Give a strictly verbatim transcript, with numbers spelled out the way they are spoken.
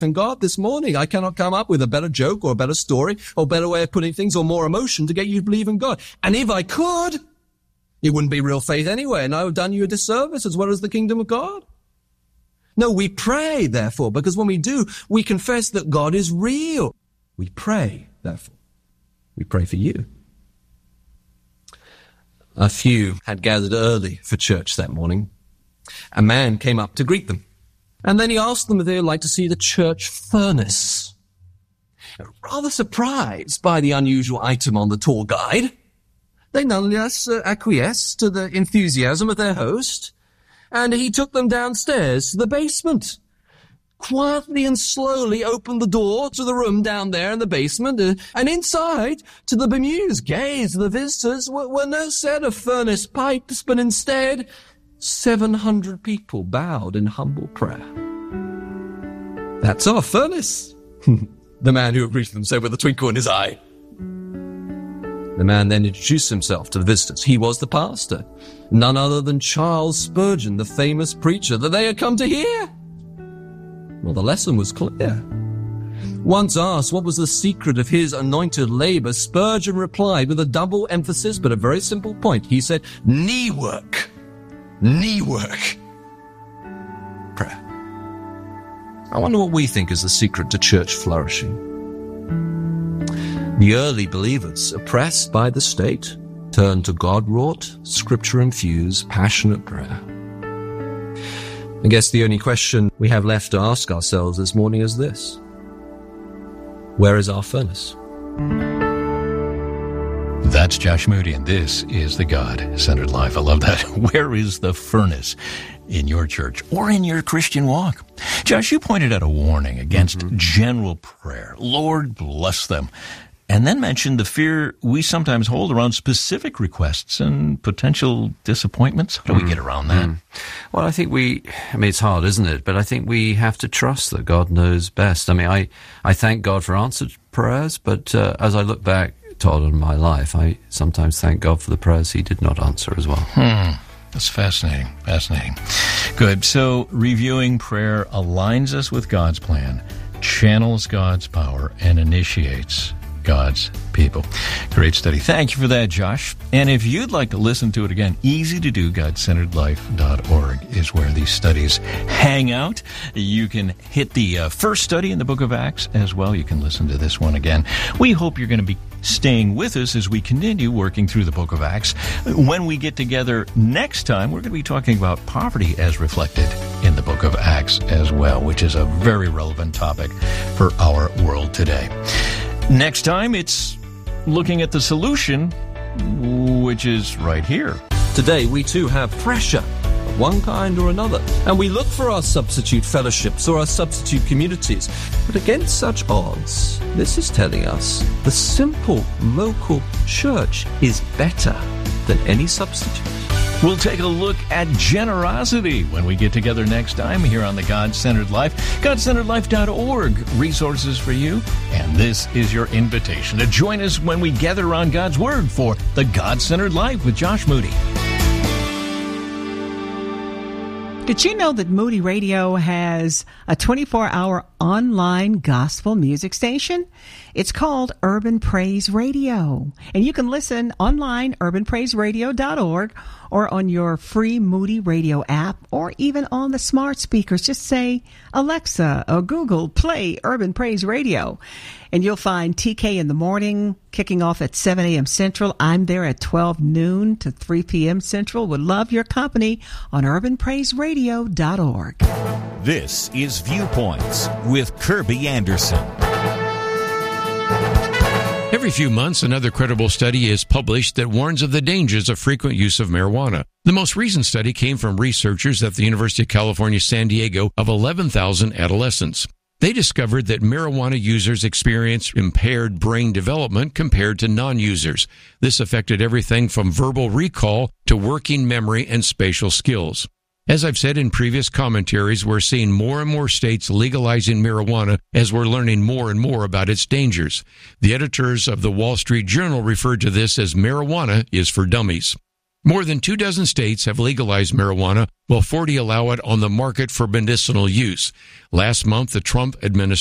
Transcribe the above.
in God this morning. I cannot come up with a better joke or a better story or a better way of putting things or more emotion to get you to believe in God. And if I could, it wouldn't be real faith anyway, and I would have done you a disservice as well as the kingdom of God. No, we pray, therefore, because when we do, we confess that God is real. We pray, therefore. We pray for you. A few had gathered early for church that morning. A man came up to greet them, and then he asked them if they would like to see the church furnace. Rather surprised by the unusual item on the tour guide, they nonetheless uh, acquiesced to the enthusiasm of their host, and he took them downstairs to the basement. Quietly and slowly opened the door to the room down there in the basement, uh, and inside, to the bemused gaze of the visitors, were, were no set of furnace pipes, but instead seven hundred people bowed in humble prayer. "That's our furnace," the man who greeted them said with a twinkle in his eye. The man then introduced himself to the visitors. He was the pastor, none other than Charles Spurgeon, the famous preacher that they had come to hear. Well, the lesson was clear. Once asked what was the secret of his anointed labor, Spurgeon replied with a double emphasis, but a very simple point. He said, knee work. Knee work. Prayer. I wonder what we think is the secret to church flourishing. The early believers, oppressed by the state, turned to God-wrought, scripture-infused, passionate prayer. I guess the only question we have left to ask ourselves this morning is this: where is our furnace? That's Josh Moody, and this is the God-Centered Life. I love that. Where is the furnace in your church or in your Christian walk? Josh, you pointed out a warning against mm-hmm. general prayer. Lord, bless them. And then mentioned the fear we sometimes hold around specific requests and potential disappointments. How do we get around that? Mm. Well, I think we, I mean, it's hard, isn't it? But I think we have to trust that God knows best. I mean, I, I thank God for answered prayers, but uh, as I look back, Todd, on my life, I sometimes thank God for the prayers he did not answer as well. Hmm. That's fascinating. Fascinating. Good. So reviewing prayer aligns us with God's plan, channels God's power, and initiates God's people. Great study. Thank you for that, Josh. And if you'd like to listen to it again, easy to do, God Centered Life dot org is where these studies hang out. You can hit the uh, first study in the book of Acts as well. You can listen to this one again. We hope you're going to be staying with us as we continue working through the book of Acts. When we get together next time, we're going to be talking about poverty as reflected in the book of Acts as well, which is a very relevant topic for our world today. Next time, it's looking at the solution, which is right here. Today, we too have pressure of one kind or another, and we look for our substitute fellowships or our substitute communities. But against such odds, this is telling us the simple local church is better than any substitute. We'll take a look at generosity when we get together next time here on the God-Centered Life. God Centered Life dot org, resources for you. And this is your invitation to join us when we gather around God's Word for the God-Centered Life with Josh Moody. Did you know that Moody Radio has a twenty-four hour online gospel music station? It's called Urban Praise Radio. And you can listen online, urban praise radio dot org, or on your free Moody Radio app, or even on the smart speakers. Just say, Alexa or Google, play Urban Praise Radio. And you'll find T K in the morning, kicking off at seven a.m. Central. I'm there at twelve noon to three p.m. Central. Would love your company on urban praise radio dot org. This is Viewpoints with Kirby Anderson. Every few months, another credible study is published that warns of the dangers of frequent use of marijuana. The most recent study came from researchers at the University of California, San Diego of eleven thousand adolescents. They discovered that marijuana users experience impaired brain development compared to non-users. This affected everything from verbal recall to working memory and spatial skills. As I've said in previous commentaries, we're seeing more and more states legalizing marijuana as we're learning more and more about its dangers. The editors of the Wall Street Journal referred to this as marijuana is for dummies. More than two dozen states have legalized marijuana, while forty allow it on the market for medicinal use. Last month, the Trump administration